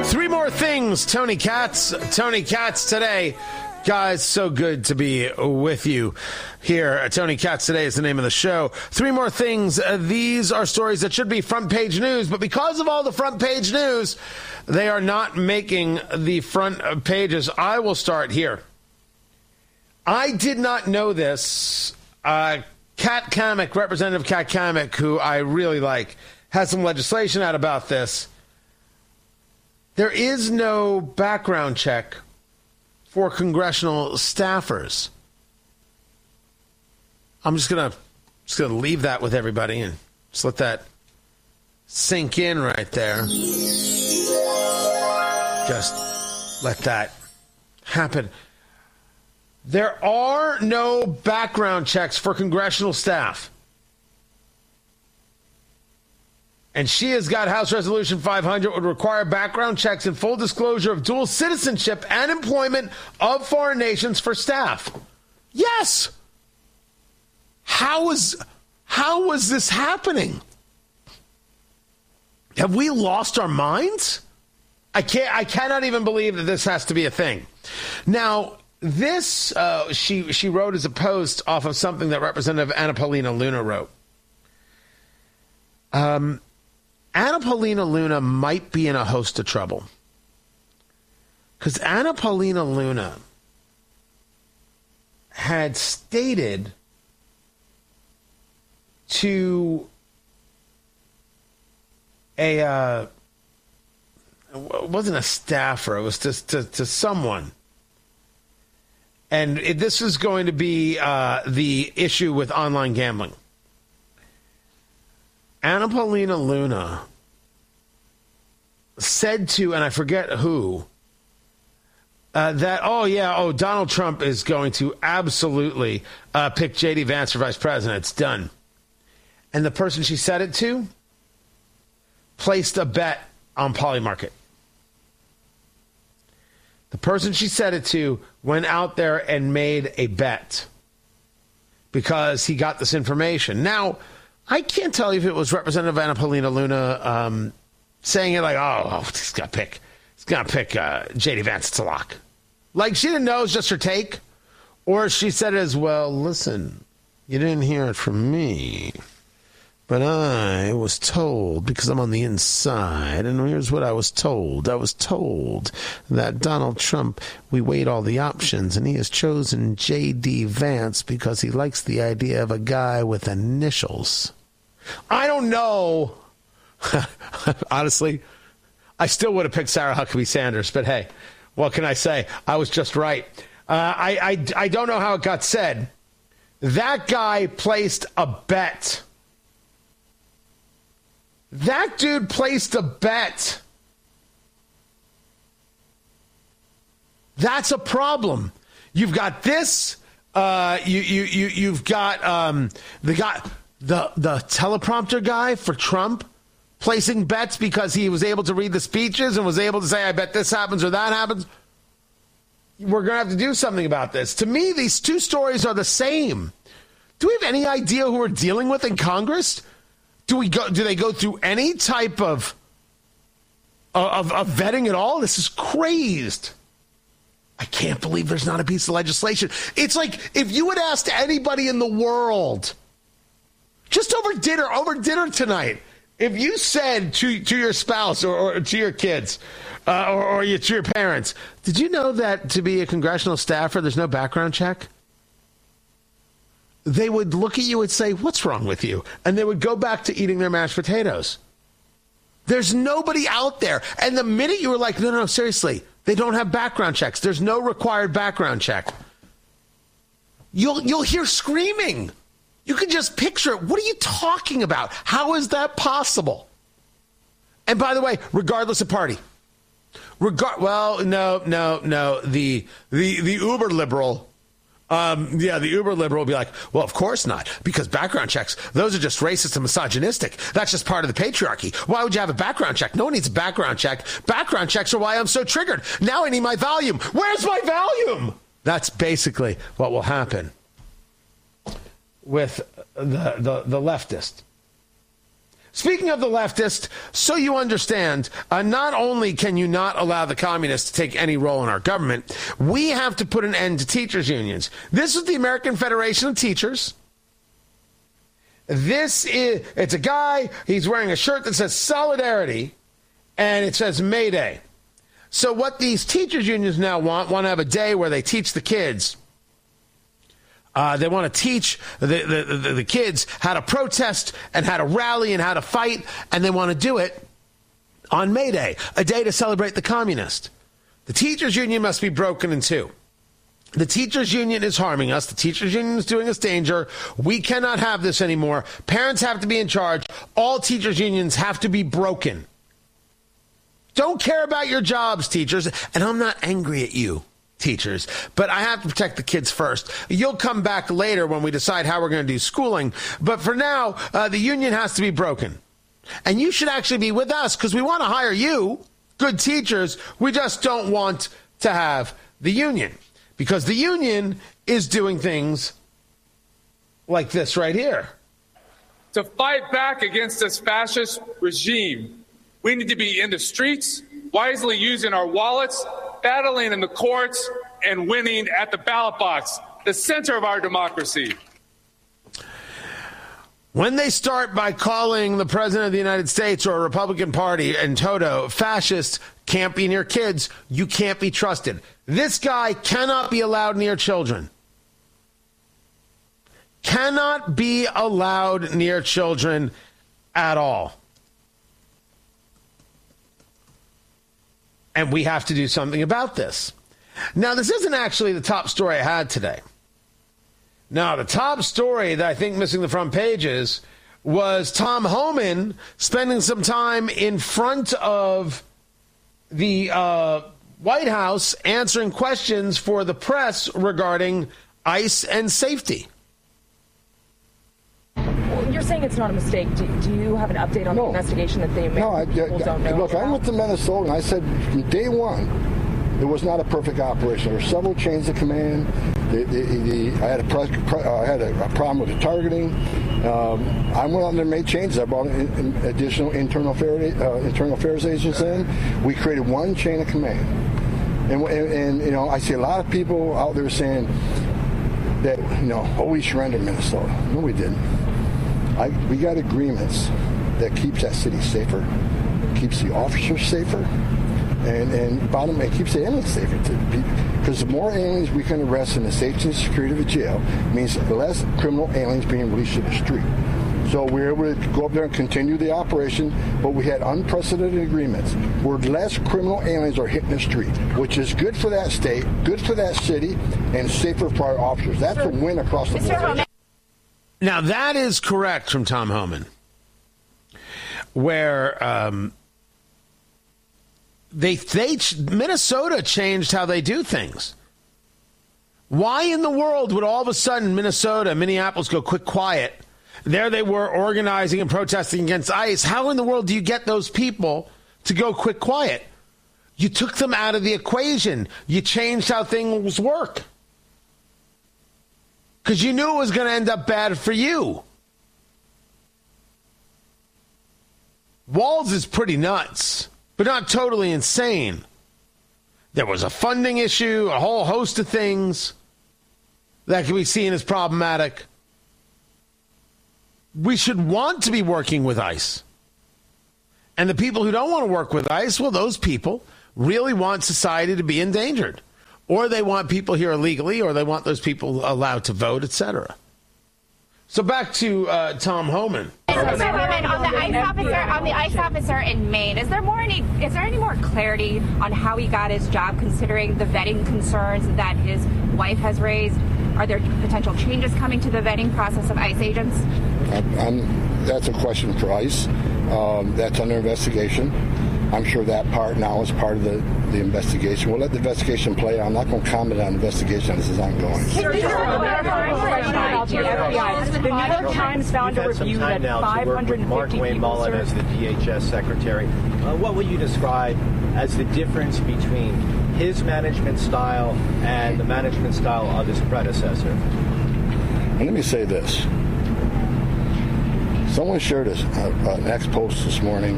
Three more things, Tony Katz. Tony Katz today. Guys, so good to be with you here. Tony Katz today is the name of the show. Three more things. These are stories that should be front page news, but because of all the front page news, they are not making the front pages. I will start here. I did not know this. Kat Cammack, Representative Kat Cammack, who I really like, has some legislation out about this. There is no background check for congressional staffers. I'm just gonna leave that with everybody and just let that sink in right there. Just let that happen. There are no background checks for congressional staff. And she has got House Resolution 500 would require background checks and full disclosure of dual citizenship and employment of foreign nations for staff. Yes. How was this happening? Have we lost our minds? I cannot even believe that this has to be a thing. Now, this she wrote as a post off of something that Representative Anna Paulina Luna wrote. Anna Paulina Luna might be in a host of trouble. Because Anna Paulina Luna had stated to it wasn't a staffer, it was to someone. And this is going to be the issue with online gambling. Anna Paulina Luna said to, and I forget who, that, Donald Trump is going to absolutely pick J.D. Vance for vice president. It's done. And the person she said it to placed a bet on Polymarket. The person she said it to went out there and made a bet because he got this information. Now, I can't tell you if it was Representative Anna Paulina Luna saying it like, he's going to pick J.D. Vance. It's a lock. Like she didn't know, it was just her take. Or she said it as, well, listen, you didn't hear it from me. But I was told, because I'm on the inside, and here's what I was told. I was told that Donald Trump, we weighed all the options, and he has chosen J.D. Vance because he likes the idea of a guy with initials. I don't know. Honestly, I still would have picked Sarah Huckabee Sanders, but hey, what can I say? I was just right. I don't know how it got said. That guy placed a bet. That dude placed a bet. That's a problem. You've got this. You've got the guy, the teleprompter guy for Trump placing bets because he was able to read the speeches and was able to say, I bet this happens or that happens. We're going to have to do something about this. To me, these two stories are the same. Do we have any idea who we're dealing with in Congress? Do they go through any type of vetting at all? This is crazed. I can't believe there's not a piece of legislation. It's like if you had asked anybody in the world, just over dinner tonight, if you said to your spouse or to your kids or to your parents, did you know that to be a congressional staffer, there's no background check? They would look at you and say, what's wrong with you? And they would go back to eating their mashed potatoes. There's nobody out there. And the minute you were like, no, seriously, they don't have background checks. There's no required background check. You'll hear screaming. You can just picture it. What are you talking about? How is that possible? And by the way, regardless of party. No. The uber liberal. The uber liberal will be like, well, of course not, because background checks, those are just racist and misogynistic. That's just part of the patriarchy. Why would you have a background check? No one needs a background check. Background checks are why I'm so triggered. Now I need my volume. Where's my volume? That's basically what will happen with the leftist. Speaking of the leftist, so you understand, not only can you not allow the communists to take any role in our government, we have to put an end to teachers' unions. This is the American Federation of Teachers. It's a guy, he's wearing a shirt that says Solidarity, and it says Mayday. So what these teachers' unions now want to have a day where they teach the kids. They want to teach the kids how to protest and how to rally and how to fight, and they want to do it on May Day, a day to celebrate the communist. The teachers' union must be broken in two. The teachers' union is harming us. The teachers' union is doing us danger. We cannot have this anymore. Parents have to be in charge. All teachers' unions have to be broken. Don't care about your jobs, teachers. And I'm not angry at you, teachers, but I have to protect the kids first. You'll come back later when we decide how we're going to do schooling. But for now, the union has to be broken. And you should actually be with us because we want to hire you, good teachers. We just don't want to have the union because the union is doing things like this right here. To fight back against this fascist regime, we need to be in the streets, wisely using our wallets, battling in the courts, and winning at the ballot box, the center of our democracy. When they start by calling the president of the United States or a Republican Party in toto fascist, can't be near kids, you can't be trusted. This guy cannot be allowed near children. Cannot be allowed near children at all. And we have to do something about this. Now, this isn't actually the top story I had today. Now, the top story that I think missing the front pages was Tom Homan spending some time in front of the White House answering questions for the press regarding ICE and safety. You're saying it's not a mistake. Do you have an update on the investigation that they made? No, look, I went to Minnesota and I said from day one, it was not a perfect operation. There were several chains of command. I had a problem with the targeting. I went out there and made changes. I brought in additional internal affairs agents in. We created one chain of command. And you know, I see a lot of people out there saying that, you know, oh, we surrendered Minnesota. No, we didn't. We got agreements that keeps that city safer, keeps the officers safer, and bottom it keeps the aliens safer too. Because the more aliens we can arrest in the safety and security of the jail means less criminal aliens being released to the street. So we were able to go up there and continue the operation, but we had unprecedented agreements where less criminal aliens are hitting the street, which is good for that state, good for that city, and safer for our officers. That's a win across the board. Now, that is correct from Tom Homan, where Minnesota changed how they do things. Why in the world would all of a sudden Minneapolis go quiet? There they were organizing and protesting against ICE. How in the world do you get those people to go quiet? You took them out of the equation. You changed how things work. Because you knew it was going to end up bad for you. Walz is pretty nuts, but not totally insane. There was a funding issue, a whole host of things that can be seen as problematic. We should want to be working with ICE. And the people who don't want to work with ICE, well, those people really want society to be endangered. Or they want people here illegally, or they want those people allowed to vote, etc. So back to Tom Homan. On the ICE officer in Maine, is there any more clarity on how he got his job, considering the vetting concerns that his wife has raised? Are there potential changes coming to the vetting process of ICE agents? That's a question for ICE. That's under investigation. I'm sure that part now is part of the investigation. We'll let the investigation play. I'm not going to comment on the investigation. This is ongoing. The New York Times found a review that 550 Mark Wayne Mullen as the DHS secretary. What would you describe as the difference between his management style and the management style of his predecessor? And let me say this. Someone shared an ex-post this morning.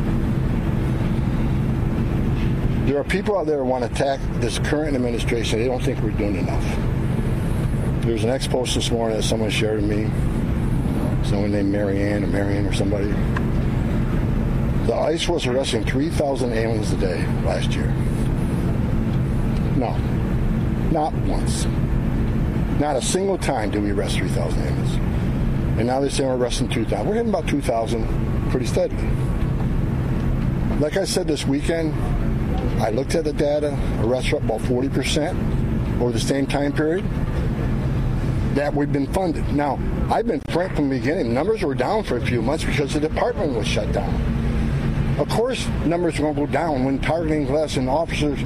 There are people out there who want to attack this current administration. They don't think we're doing enough. There's an ex-post this morning that someone shared with me. Someone named Marianne or somebody. The ICE was arresting 3,000 aliens a day last year. No, not once. Not a single time did we arrest 3,000 aliens. And now they say we're arresting 2,000. We're hitting about 2,000 pretty steadily. Like I said this weekend, I looked at the data. Arrests are up about 40% over the same time period that we've been funded. Now, I've been frank from the beginning. Numbers were down for a few months because the department was shut down. Of course, numbers are going to go down when targeting less and officers,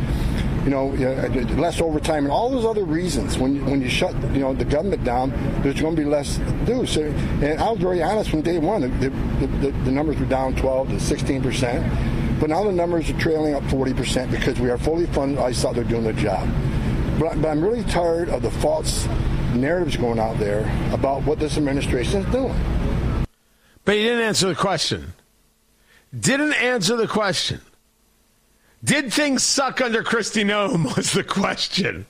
less overtime and all those other reasons. When you shut, the government down, there's going to be less to do. So, and I was very honest from day one. The numbers were down 12 to 16%, but now the numbers are trailing up 40% because we are fully funded. I thought they're doing their job. But I'm really tired of the false narratives going out there about what this administration is doing. But he didn't answer the question. Didn't answer the question. Did things suck under Kristi Noem was the question.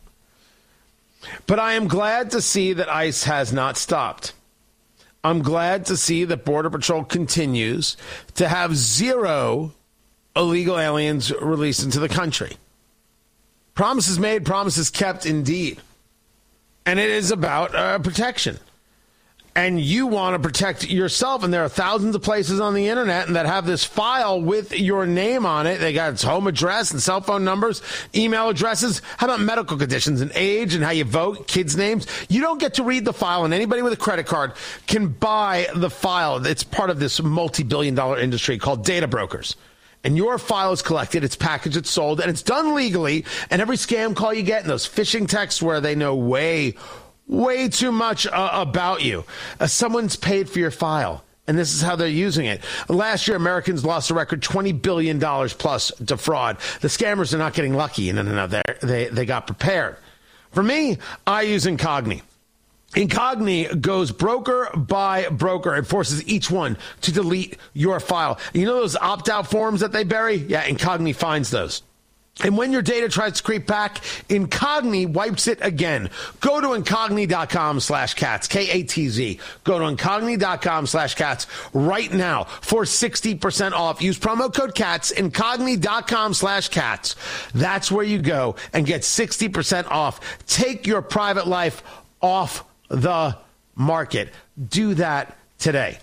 But I am glad to see that ICE has not stopped. I'm glad to see that Border Patrol continues to have 0 illegal aliens released into the country. Promises made, promises kept indeed. And it is about protection. And you want to protect yourself. And there are thousands of places on the internet that have this file with your name on it. They got its home address and cell phone numbers, email addresses. How about medical conditions and age and how you vote, kids' names? You don't get to read the file, and anybody with a credit card can buy the file. It's part of this multi-billion-dollar industry called data brokers. And your file is collected, it's packaged, it's sold, and it's done legally. And every scam call you get and those phishing texts where they know way too much about you. Someone's paid for your file, and this is how they're using it. Last year, Americans lost a record $20 billion plus to fraud. The scammers are not getting lucky. No, they got prepared. For me, I use Incogni. Incogni goes broker by broker and forces each one to delete your file. You know those opt-out forms that they bury? Yeah, Incogni finds those. And when your data tries to creep back, Incogni wipes it again. Go to Incogni.com/cats, K-A-T-Z. Go to Incogni.com/cats right now for 60% off. Use promo code CATS, Incogni.com/cats. That's where you go and get 60% off. Take your private life off the market. Do that today.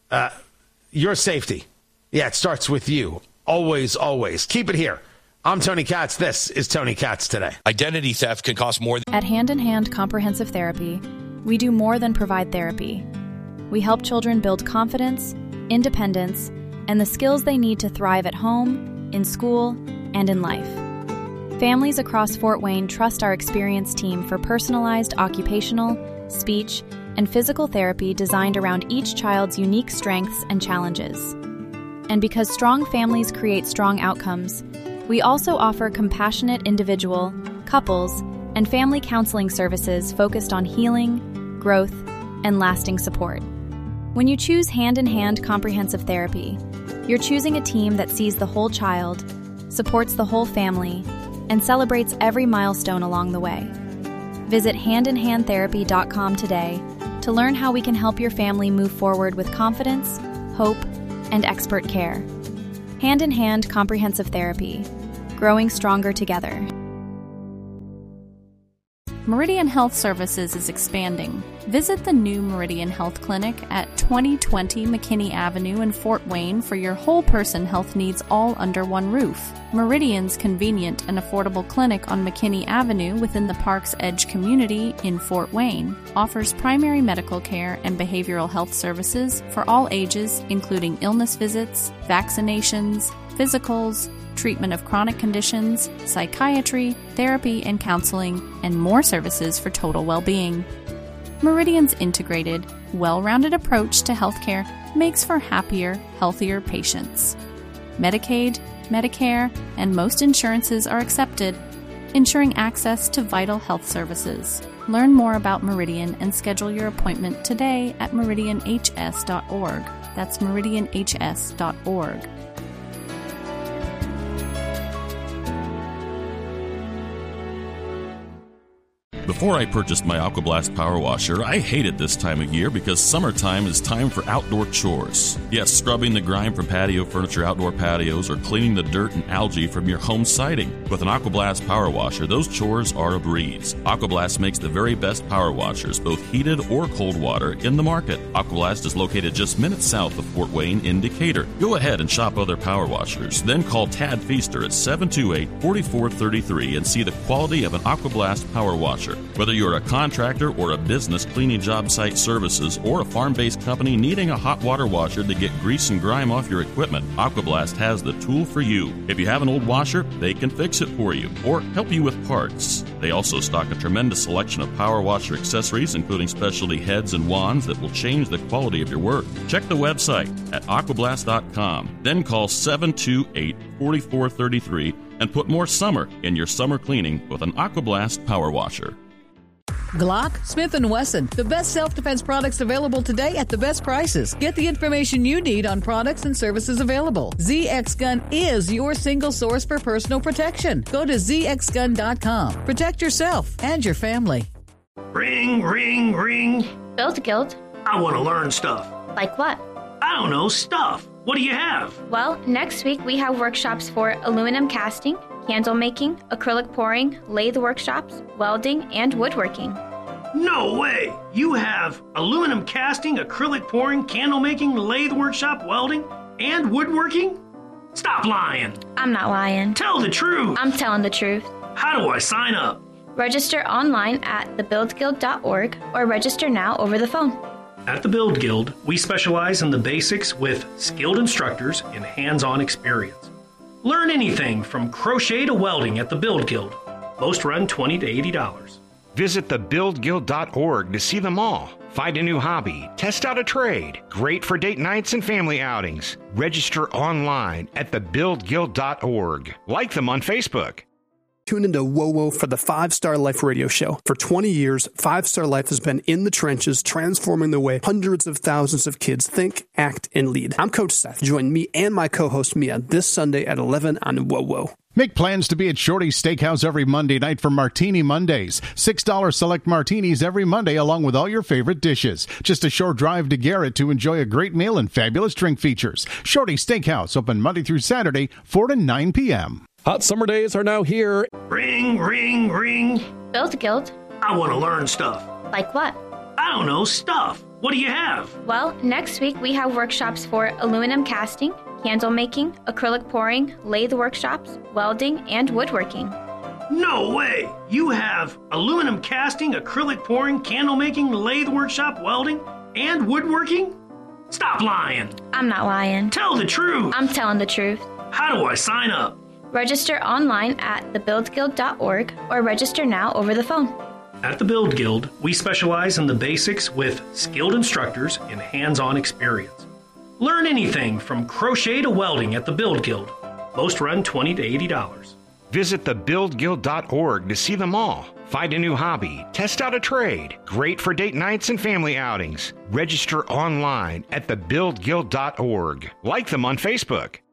Your safety. Yeah, it starts with you. Always, always. Keep it here. I'm Tony Katz. This is Tony Katz Today. Identity theft can cost more. At Hand in Hand Comprehensive Therapy, we do more than provide therapy. We help children build confidence, independence, and the skills they need to thrive at home, in school, and in life. Families across Fort Wayne trust our experienced team for personalized occupational, speech, and physical therapy designed around each child's unique strengths and challenges. And because strong families create strong outcomes, we also offer compassionate individual, couples, and family counseling services focused on healing, growth, and lasting support. When you choose Hand in Hand Comprehensive Therapy, you're choosing a team that sees the whole child, supports the whole family, and celebrates every milestone along the way. Visit handinhandtherapy.com today to learn how we can help your family move forward with confidence, hope, and expert care. Hand in Hand Comprehensive Therapy, growing stronger together. Meridian Health Services is expanding. Visit the new Meridian Health Clinic at 2020 McKinney Avenue in Fort Wayne for your whole-person health needs all under one roof. Meridian's convenient and affordable clinic on McKinney Avenue within the Park's Edge community in Fort Wayne offers primary medical care and behavioral health services for all ages, including illness visits, vaccinations, physicals, treatment of chronic conditions, psychiatry, therapy and counseling, and more services for total well-being. Meridian's integrated, well-rounded approach to healthcare makes for happier, healthier patients. Medicaid, Medicare, and most insurances are accepted. ensuring access to vital health services. Learn more about Meridian and schedule your appointment today at meridianhs.org. That's meridianhs.org. Before I purchased my AquaBlast Power Washer, I hated this time of year because summertime is time for outdoor chores. Yes, scrubbing the grime from patio furniture, outdoor patios, or cleaning the dirt and algae from your home siding. With an AquaBlast Power Washer, those chores are a breeze. AquaBlast makes the very best power washers, both heated or cold water, in the market. AquaBlast is located just minutes south of Fort Wayne in Decatur. Go ahead and shop other power washers, then call Tad Feaster at 728-4433 and see the quality of an AquaBlast Power Washer. Whether you're a contractor or a business cleaning job site services or a farm-based company needing a hot water washer to get grease and grime off your equipment, AquaBlast has the tool for you. If you have an old washer, they can fix it for you or help you with parts. They also stock a tremendous selection of power washer accessories, including specialty heads and wands that will change the quality of your work. Check the website at aquablast.com. Then call 728-4433 and put more summer in your summer cleaning with an AquaBlast Power Washer. Glock, Smith & Wesson, the best self-defense products available today at the best prices. Get the information you need on products and services available. ZX Gun is your single source for personal protection. Go to zxgun.com. Protect yourself and your family. Ring, ring, ring. Build Guild. I want to learn stuff. Like what? I don't know, stuff. What do you have? Well, next week we have workshops for aluminum casting, candle making, acrylic pouring, lathe workshops, welding, and woodworking. No way! You have aluminum casting, acrylic pouring, candle making, lathe workshop, welding, and woodworking? Stop lying! I'm not lying. Tell the truth! I'm telling the truth. How do I sign up? Register online at thebuildguild.org or register now over the phone. At the Build Guild, we specialize in the basics with skilled instructors and hands-on experience. Learn anything from crochet to welding at the Build Guild. Most run $20 to $80. Visit thebuildguild.org to see them all. Find a new hobby, test out a trade. Great for date nights and family outings. Register online at thebuildguild.org. Like them on Facebook. Tune into WoWo for the 5 Star Life radio show. For 20 years, 5 Star Life has been in the trenches, transforming the way hundreds of thousands of kids think, act, and lead. I'm Coach Seth. Join me and my co-host Mia this Sunday at 11 on WoWo. Make plans to be at Shorty's Steakhouse every Monday night for Martini Mondays. $6 select martinis every Monday along with all your favorite dishes. Just a short drive to Garrett to enjoy a great meal and fabulous drink features. Shorty's Steakhouse, open Monday through Saturday, 4 to 9 p.m. Hot summer days are now here. Ring, ring, ring. Build Guild. I want to learn stuff. Like what? I don't know, stuff. What do you have? Well, next week we have workshops for aluminum casting, candle making, acrylic pouring, lathe workshops, welding, and woodworking. No way! You have aluminum casting, acrylic pouring, candle making, lathe workshop, welding, and woodworking? Stop lying! I'm not lying. Tell the truth! I'm telling the truth. How do I sign up? Register online at thebuildguild.org or register now over the phone. At the Build Guild, we specialize in the basics with skilled instructors and hands-on experience. Learn anything from crochet to welding at the Build Guild. Most run $20 to $80. Visit thebuildguild.org to see them all. Find a new hobby, test out a trade. Great for date nights and family outings. Register online at thebuildguild.org. Like them on Facebook.